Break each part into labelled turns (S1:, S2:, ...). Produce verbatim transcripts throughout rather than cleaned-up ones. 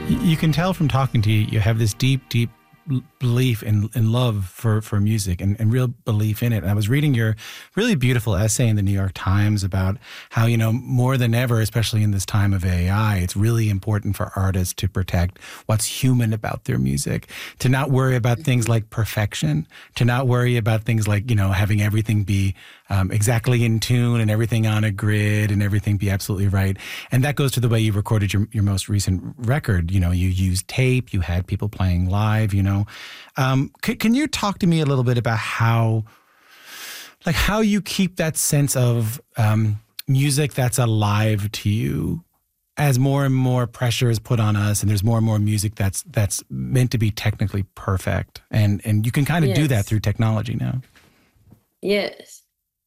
S1: Y- You can tell from talking to you, you have this deep, deep l- belief and, and love for, for music and, and real belief in it. And I was reading your really beautiful essay in the New York Times about how, you know, more than ever, especially in this time of A I, it's really important for artists to protect what's human about their music, to not worry about things like perfection, to not worry about things like, you know, having everything be um, exactly in tune and everything on a grid and everything be absolutely right. And that goes to the way you recorded your, your most recent record. You know, you used tape, you had people playing live, you know. Um, c- can you talk to me a little bit about how, like how you keep that sense of um, music that's alive to you as more and more pressure is put on us and there's more and more music that's that's meant to be technically perfect. And, and you can kind of
S2: Yes.
S1: do that through technology now.
S2: Yes.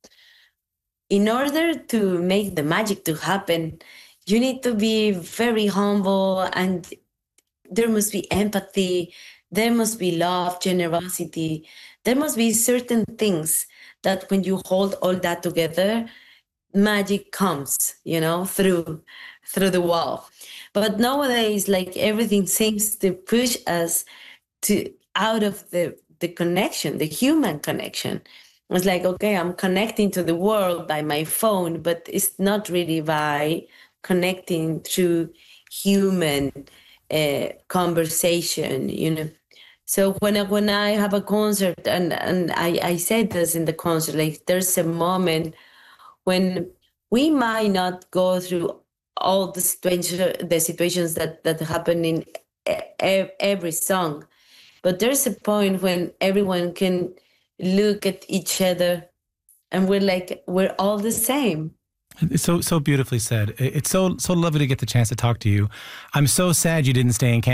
S2: In order to make the magic to happen, you need to be very humble, and there must be empathy, there must be love, generosity, there must be certain things that when you hold all that together, magic comes, you know, through through the wall. But nowadays, like, everything seems to push us to out of the the connection, the human connection. It's like, okay, I'm connecting to the world by my phone, but it's not really by connecting through human uh, conversation, you know. So when I, when I have a concert, and and I, I said this in the concert, like, there's a moment when we might not go through all the situation, the situations that that happen in e- e- every song, but there's a point when everyone can look at each other and we're like, we're all the same.
S1: It's so so beautifully said. It- It's so so lovely to get the chance to talk to you. I'm so sad you didn't stay in Canada.